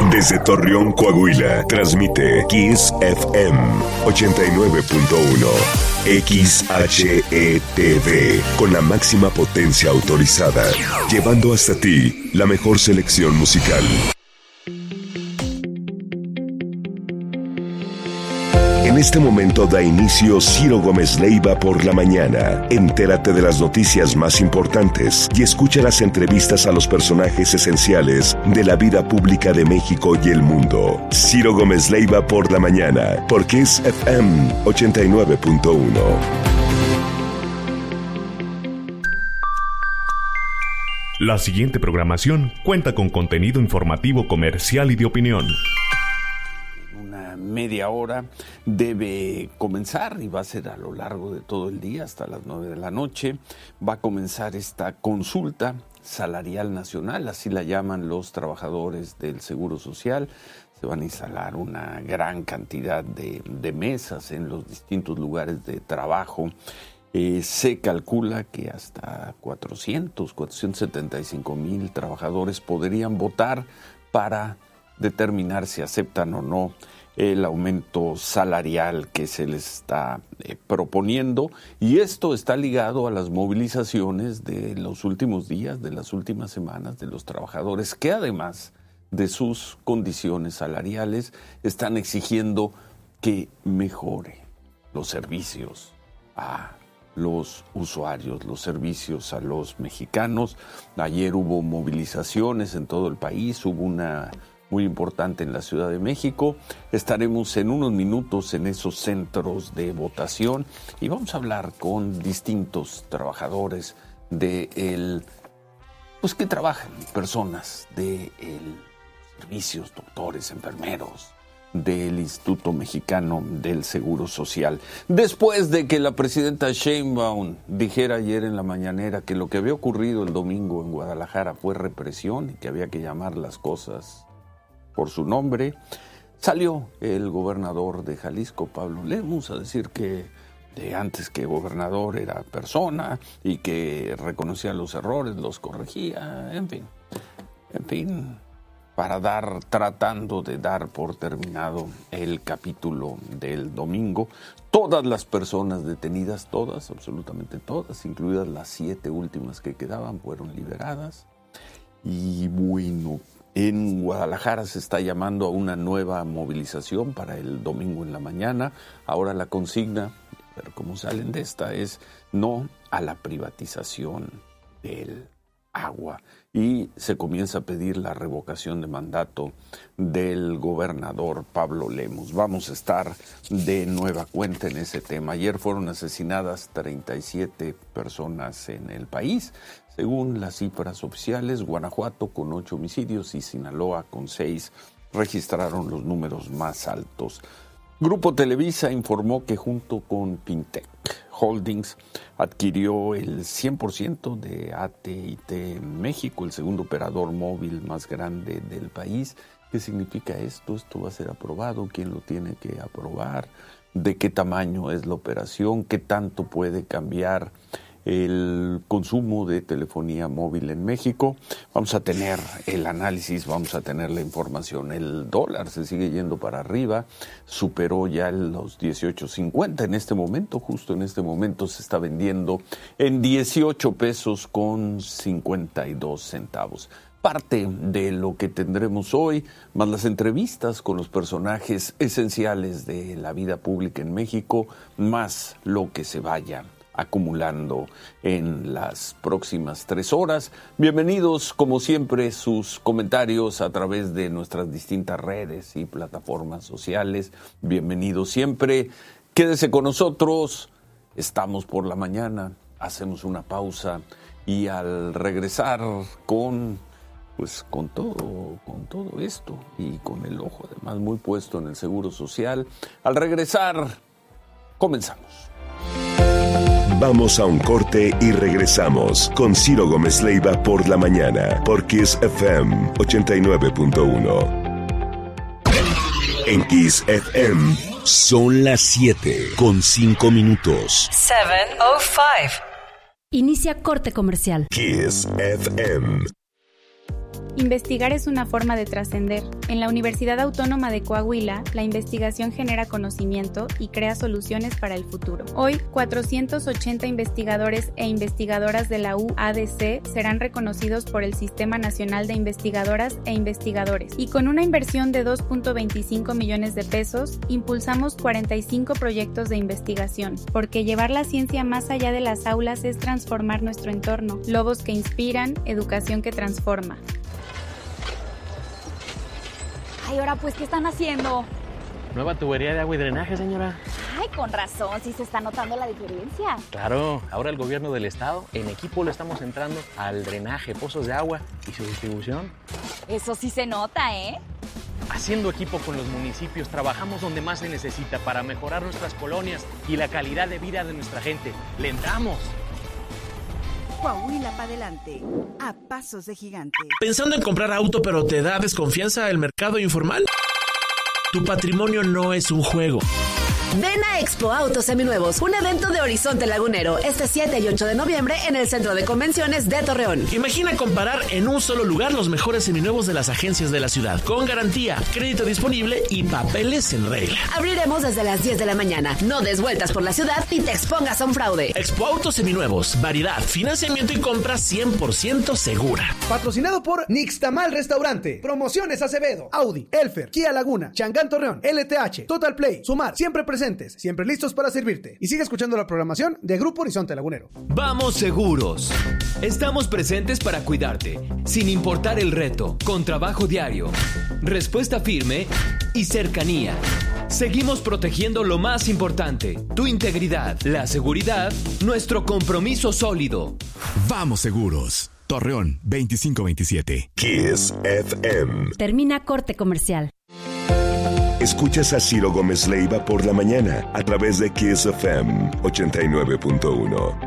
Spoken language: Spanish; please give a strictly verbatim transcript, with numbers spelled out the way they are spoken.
Desde Torreón, Coahuila, transmite Kiss F M ochenta y nueve punto uno. X H E T V, con la máxima potencia autorizada, llevando hasta ti la mejor selección musical. En este momento da inicio Ciro Gómez Leiva por la mañana. Entérate de las noticias más importantes y escucha las entrevistas a los personajes esenciales de la vida pública de México y el mundo. Ciro Gómez Leiva por la mañana, por Kiss F M ochenta y nueve punto uno. La siguiente programación cuenta con contenido informativo, comercial y de opinión. Media hora debe comenzar y va a ser a lo largo de todo el día hasta las nueve de la noche. Va a comenzar esta consulta salarial nacional, así la llaman los trabajadores del Seguro Social. Se van a instalar una gran cantidad de, de mesas en los distintos lugares de trabajo. Eh, se calcula que hasta cuatrocientos, cuatrocientos setenta y cinco mil trabajadores podrían votar para determinar si aceptan o no el aumento salarial que se les está eh, proponiendo, y esto está ligado a las movilizaciones de los últimos días, de las últimas semanas de los trabajadores, que además de sus condiciones salariales están exigiendo que mejore los servicios a los usuarios, los servicios a los mexicanos. Ayer hubo movilizaciones en todo el país, hubo una muy importante en la Ciudad de México. Estaremos en unos minutos en esos centros de votación y vamos a hablar con distintos trabajadores de el, pues que trabajan, personas de el servicios, doctores, enfermeros del Instituto Mexicano del Seguro Social. Después de que la presidenta Sheinbaum dijera ayer en la mañanera que lo que había ocurrido el domingo en Guadalajara fue represión y que había que llamar las cosas por su nombre, salió el gobernador de Jalisco, Pablo Lemus, a decir que de antes que gobernador era persona y que reconocía los errores, los corregía, en fin, en fin, para dar, tratando de dar por terminado el capítulo del domingo. Todas las personas detenidas, todas, absolutamente todas, incluidas las siete últimas que quedaban, fueron liberadas. Y bueno, en Guadalajara se está llamando a una nueva movilización para el domingo en la mañana. Ahora la consigna, pero cómo salen de esta, es no a la privatización del agua. Y se comienza a pedir la revocación de mandato del gobernador Pablo Lemus. Vamos a estar de nueva cuenta en ese tema. Ayer fueron asesinadas treinta y siete personas en el país. Según las cifras oficiales, Guanajuato con ocho homicidios y Sinaloa con seis registraron los números más altos. Grupo Televisa informó que junto con Pintec Holdings adquirió el cien por ciento de A T y T México, el segundo operador móvil más grande del país. ¿Qué significa esto? Esto va a ser aprobado. ¿Quién lo tiene que aprobar? ¿De qué tamaño es la operación? ¿Qué tanto puede cambiar el consumo de telefonía móvil en México? Vamos a tener el análisis, vamos a tener la información. El dólar se sigue yendo para arriba, superó ya los dieciocho cincuenta en este momento, justo en este momento se está vendiendo en dieciocho pesos con cincuenta y dos centavos. Parte de lo que tendremos hoy, más las entrevistas con los personajes esenciales de la vida pública en México, más lo que se vaya acumulando en las próximas tres horas. Bienvenidos, como siempre, sus comentarios a través de nuestras distintas redes y plataformas sociales. Bienvenidos siempre. Quédese con nosotros. Estamos por la mañana, hacemos una pausa y al regresar con, pues, con todo, con todo esto y con el ojo además muy puesto en el Seguro Social, al regresar, comenzamos. Vamos a un corte y regresamos con Ciro Gómez Leiva por la mañana, por Kiss F M ochenta y nueve punto uno. En Kiss F M son las siete con cinco minutos. siete oh cinco. Inicia corte comercial. Kiss F M. Investigar es una forma de trascender. En la Universidad Autónoma de Coahuila, la investigación genera conocimiento y crea soluciones para el futuro. Hoy, cuatrocientos ochenta investigadores e investigadoras de la U A D C serán reconocidos por el Sistema Nacional de Investigadoras e Investigadores. Y con una inversión de dos punto veinticinco millones de pesos, impulsamos cuarenta y cinco proyectos de investigación, porque llevar la ciencia más allá de las aulas es transformar nuestro entorno. Lobos que inspiran, educación que transforma. Ay, ahora pues, ¿qué están haciendo? Nueva tubería de agua y drenaje, señora. Ay, con razón, sí se está notando la diferencia. Claro, ahora el gobierno del estado, en equipo lo estamos entrando al drenaje, pozos de agua y su distribución. Eso sí se nota, ¿eh? Haciendo equipo con los municipios, trabajamos donde más se necesita para mejorar nuestras colonias y la calidad de vida de nuestra gente. ¡Le entramos! Coahuila para adelante, a pasos de gigante. ¿Pensando en comprar auto pero te da desconfianza el mercado informal? Tu patrimonio no es un juego. Ven a Expo Autos Seminuevos, un evento de Horizonte Lagunero, este siete y ocho de noviembre en el Centro de Convenciones de Torreón. Imagina comparar en un solo lugar los mejores seminuevos de las agencias de la ciudad, con garantía, crédito disponible y papeles en regla. Abriremos desde las diez de la mañana. No des vueltas por la ciudad y te expongas a un fraude. Expo Autos Seminuevos, variedad, financiamiento y compra cien por ciento segura. Patrocinado por Nixtamal Restaurante, Promociones Acevedo, Audi, Elfer, Kia Laguna, Changán Torreón, L T H, Total Play, Sumar, siempre presentes, siempre listos para servirte. Y sigue escuchando la programación de Grupo Horizonte Lagunero. Vamos seguros. Estamos presentes para cuidarte, sin importar el reto, con trabajo diario, respuesta firme y cercanía. Seguimos protegiendo lo más importante, tu integridad, la seguridad, nuestro compromiso sólido. Vamos seguros. Torreón veinticinco veintisiete. Kiss F M. Termina corte comercial. Escuchas a Ciro Gómez Leiva por la mañana a través de Kiss F M ochenta y nueve punto uno.